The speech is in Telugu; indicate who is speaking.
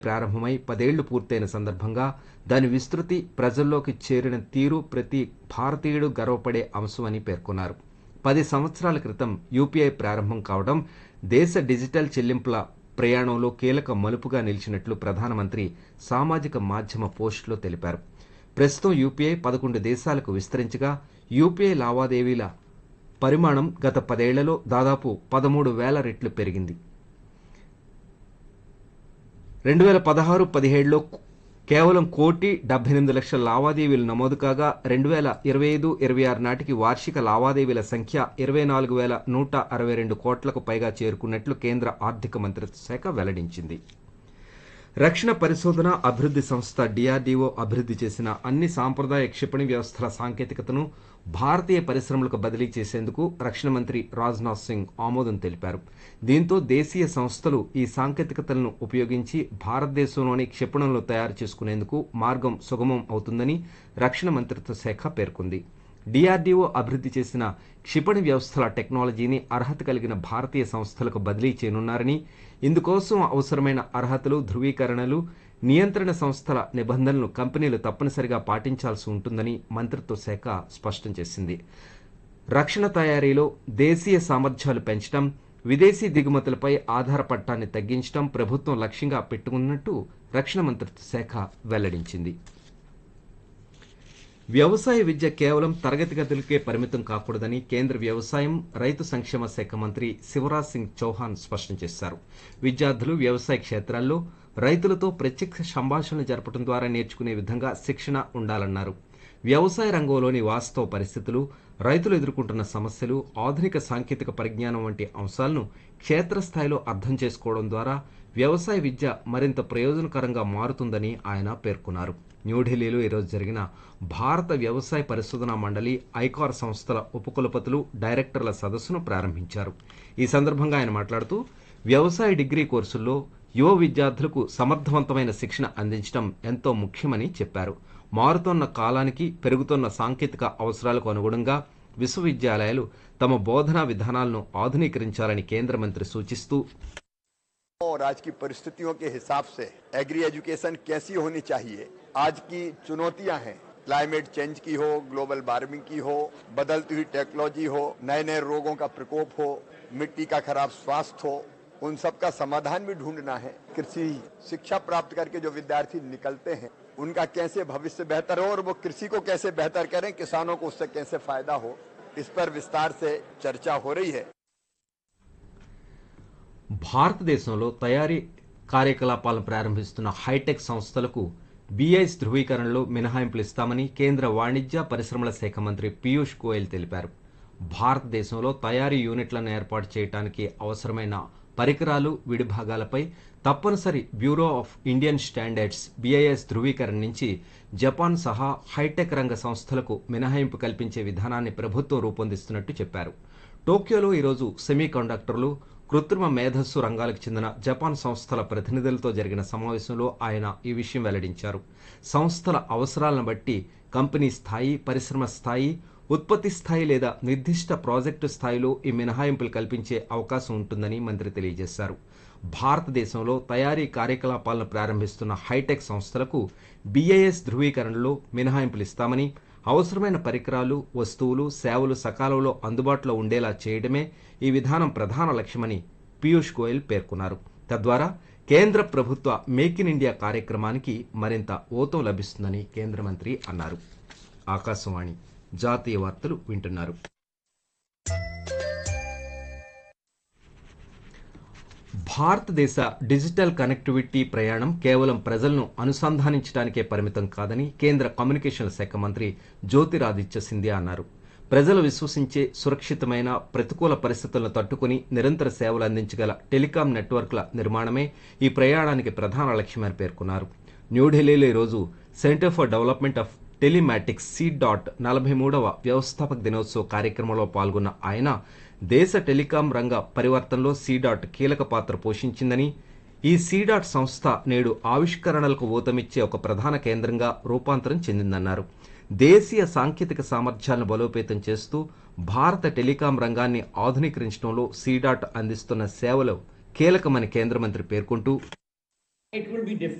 Speaker 1: ప్రారంభమై 10 ఏళ్లు పూర్తయిన సందర్భంగా దాని విస్తృతి, ప్రజల్లోకి చేరిన తీరు ప్రతి భారతీయుడు గర్వపడే అంశమని పేర్కొన్నారు. 10 సంవత్సరాల క్రితం యూపీఐ ప్రారంభం కావడం దేశ డిజిటల్ చెల్లింపుల ప్రయాణంలో కీలక మలుపుగా నిలిచినట్లు ప్రధానమంత్రి సామాజిక మాధ్యమ పోస్టులో తెలిపారు. ప్రస్తుతం యూపీఐ 11 దేశాలకు విస్తరించగా యూపీఐ లావాదేవీల పరిమాణం గత 10 ఏళ్లలో దాదాపు 13,000 రెట్లు పెరిగింది. 2016-17లో కేవలం 1,78,00,000 లావాదేవీలు నమోదు కాగా 2025-26 నాటికి వార్షిక లావాదేవీల సంఖ్య 24,162 కోట్లకు పైగా చేరుకున్నట్లు కేంద్ర ఆర్థిక మంత్రిత్వ శాఖ వెల్లడించింది. రక్షణ పరిశోధన అభివృద్ధి సంస్థ డిఆర్డీఓ అభివృద్ధి చేసిన అన్ని సాంప్రదాయ క్షిపణి వ్యవస్థల సాంకేతికతను భారతీయ పరిశ్రమలకు బదిలీ చేసేందుకు రక్షణ మంత్రి రాజ్నాథ్ సింగ్ ఆమోదం తెలిపారు. దీంతో దేశీయ సంస్థలు ఈ సాంకేతికతలను ఉపయోగించి భారతదేశంలోని క్షిపణులను తయారు చేసుకునేందుకు మార్గం సుగమం అవుతుందని రక్షణ మంత్రిత్వ శాఖ పేర్కొంది. డిఆర్డీఓ అభివృద్ధి చేసిన క్షిపణి వ్యవస్థల టెక్నాలజీని అర్హత కలిగిన భారతీయ సంస్థలకు బదిలీ చేయనున్నారని, ఇందుకోసం అవసరమైన అర్హతలు, ధృవీకరణలు, నియంత్రణ సంస్థల నిబంధనలను కంపెనీలు తప్పనిసరిగా పాటించాల్సి ఉంటుందని మంత్రిత్వ శాఖ స్పష్టం చేసింది. రక్షణ తయారీలో దేశీయ సామర్థ్యాలు పెంచడం, విదేశీ దిగుమతులపై ఆధారపడటాన్ని తగ్గించడం ప్రభుత్వం లక్ష్యంగా పెట్టుకున్నట్టు రక్షణ మంత్రిత్వ శాఖ వెల్లడించింది. వ్యవసాయ విద్య కేవలం తరగతి గదులకే పరిమితం కాకూడదని కేంద్ర వ్యవసాయం, రైతు సంక్షేమ శాఖ మంత్రి శివరాజ్ సింగ్ చౌహాన్ స్పష్టం చేశారు. విద్యార్థులు వ్యవసాయ క్షేత్రాల్లో రైతులతో ప్రత్యక్ష సంభాషణలు జరపడం ద్వారా నేర్చుకునే విధంగా శిక్షణ ఉండాలన్నారు. వ్యవసాయ రంగంలోని వాస్తవ పరిస్థితులు, రైతులు ఎదుర్కొంటున్న సమస్యలు, ఆధునిక సాంకేతిక పరిజ్ఞానం వంటి అంశాలను క్షేత్రస్థాయిలో అర్థం చేసుకోవడం ద్వారా వ్యవసాయ విద్య మరింత ప్రయోజనకరంగా మారుతుందని ఆయన పేర్కొన్నారు. న్యూఢిల్లీలో ఈరోజు జరిగిన భారత వ్యవసాయ పరిశోధనా మండలి, ఐకార్ సంస్థల ఉపకులపతులు, డైరెక్టర్ల సదస్సును ప్రారంభించారు. ఈ సందర్భంగా ఆయన మాట్లాడుతూ వ్యవసాయ డిగ్రీ కోర్సుల్లో యువ విద్యార్థులకు సమర్థవంతమైన శిక్షణ అందించడం ఎంతో ముఖ్యమని చెప్పారు. మారుతోన్న కాలానికి, పెరుగుతున్న సాంకేతిక అవసరాలకు అనుగుణంగా విశ్వవిద్యాలయాలు తమ బోధనా విధానాలను ఆధునీకరించాలని కేంద్ర మంత్రి సూచిస్తూ
Speaker 2: और आज की परिस्थितियों के हिसाब से एग्री एजुकेशन कैसी होनी चाहिए, आज की चुनौतियां हैं, क्लाइमेट चेंज की हो, ग्लोबल वार्मिंग की हो, बदलती हुई टेक्नोलॉजी हो, नए नए रोगों का प्रकोप हो, मिट्टी का खराब स्वास्थ्य हो, उन सब का समाधान भी ढूंढना है। कृषि शिक्षा प्राप्त करके जो विद्यार्थी निकलते हैं उनका कैसे भविष्य बेहतर हो और वो कृषि को कैसे बेहतर करें, किसानों को उससे कैसे फायदा हो, इस पर विस्तार से चर्चा हो रही है।
Speaker 1: భారతదేశంలో తయారీ కార్యకలాపాలను ప్రారంభిస్తున్న హైటెక్ సంస్థలకు బీఐఎస్ ధృవీకరణలో మినహాయింపులు ఇస్తామని కేంద్ర వాణిజ్య పరిశ్రమల శాఖ మంత్రి పీయూష్ గోయల్ తెలిపారు. భారతదేశంలో తయారీ యూనిట్లను ఏర్పాటు చేయడానికి అవసరమైన పరికరాలు, విడిభాగాలపై తప్పనిసరి bureau of Indian standards BIS ధృవీకరణ నుంచి జపాన్ సహా హైటెక్ రంగ సంస్థలకు మినహాయింపు కల్పించే విధానాన్ని ప్రభుత్వం రూపొందిస్తున్నట్టు చెప్పారు. టోక్యోలో ఈరోజు సెమీ కండక్టర్లు, కృత్రిమ మేధస్సు రంగాలకు చెందిన జపాన్ సంస్థల ప్రతినిధులతో జరిగిన సమావేశంలో ఆయన ఈ విషయం వెల్లడించారు. సంస్థల అవసరాలను బట్టి కంపెనీ స్థాయి, పరిశ్రమ స్థాయి, ఉత్పత్తి స్థాయి లేదా నిర్దిష్ట ప్రాజెక్టు స్థాయిలో ఈ మినహాయింపులు కల్పించే అవకాశం ఉంటుందని మంత్రి తెలియజేశారు. భారతదేశంలో తయారీ కార్యకలాపాలను ప్రారంభిస్తున్న హైటెక్ సంస్థలకు బీఐఎస్ ధృవీకరణలో మినహాయింపులు ఇస్తామని, అవసరమైన పరికరాలు, వస్తువులు, సేవలు సకాలంలో అందుబాటులో ఉండేలా చేయడమే ఈ విధానం ప్రధాన లక్ష్యమని పీయూష్ గోయల్ పేర్కొన్నారు. తద్వారా కేంద్ర ప్రభుత్వ మేక్ ఇన్ ఇండియా కార్యక్రమానికి మరింత ఊతం లభిస్తుందని కేంద్ర మంత్రి అన్నారు. ఆకాశవాణి జాతీయ వార్తలు వింటున్నారు. భారతదేశ డిజిటల్ కనెక్టివిటీ ప్రయాణం కేవలం ప్రజలను అనుసంధానించడానికే పరిమితం కాదని కేంద్ర కమ్యూనికేషన్ల శాఖ మంత్రి జ్యోతిరాదిత్య సింధియా అన్నారు. ప్రజలు విశ్వసించే, సురక్షితమైన, ప్రతికూల పరిస్థితులను తట్టుకుని నిరంతర సేవలు అందించగల టెలికాం నెట్వర్క్ల నిర్మాణమే ఈ ప్రయాణానికి ప్రధాన లక్ష్యమని పేర్కొన్నారు. న్యూఢిల్లీలో ఈరోజు centre for development of telematics C.DOT 43వ వ్యవస్థాపక దినోత్సవ కార్యక్రమంలో పాల్గొన్న ఆయన దేశ టెలికాం రంగ పరివర్తనలో C.DOT కీలక పాత్ర పోషించిందని, ఈ C.DOT సంస్థ నేడు ఆవిష్కరణలకు ఊతమిచ్చే ఒక ప్రధాన కేంద్రంగా రూపాంతరం చెందిందన్నారు. దేశీయ సాంకేతిక సామర్థ్యాలను బలోపేతం చేస్తూ భారత టెలికాం రంగాన్ని ఆధునీకరించడంలో C.DOT అందిస్తున్న సేవలు కీలకమని కేంద్ర మంత్రి పేర్కొంటూ
Speaker 3: It will be different.